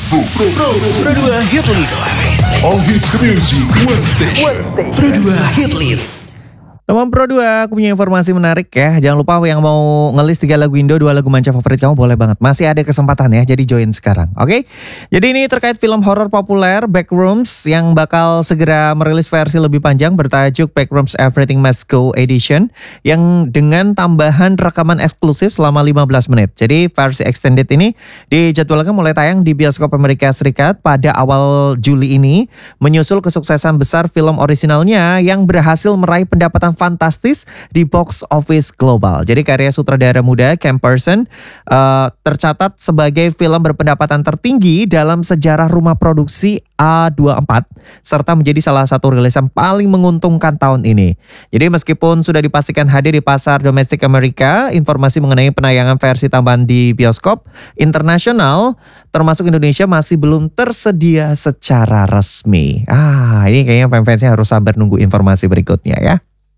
Pro 2 Hit List. All hits music Wednesday. Pro 2 Hit List. Teman Pro 2, aku punya informasi menarik ya. Jangan lupa yang mau ngelis 3 lagu Indo, 2 lagu manca favorit kamu boleh banget. Masih ada kesempatan ya, jadi join sekarang. Oke? Jadi ini terkait film horor populer Backrooms yang bakal segera merilis versi lebih panjang bertajuk Backrooms Everything Must Go Edition yang dengan tambahan rekaman eksklusif selama 15 menit. Jadi versi extended ini dijadwalkan mulai tayang di bioskop Amerika Serikat pada awal Juli ini, menyusul kesuksesan besar film orisinalnya yang berhasil meraih pendapatan fantastis di box office global. Jadi karya sutradara muda Cam Person tercatat sebagai film berpendapatan tertinggi dalam sejarah rumah produksi A24 serta menjadi salah satu rilisan paling menguntungkan tahun ini. Jadi meskipun sudah dipastikan hadir di pasar domestik Amerika, informasi mengenai penayangan versi tambahan di bioskop internasional termasuk Indonesia masih belum tersedia secara resmi. Ini kayaknya fans-fansnya harus sabar nunggu informasi berikutnya ya.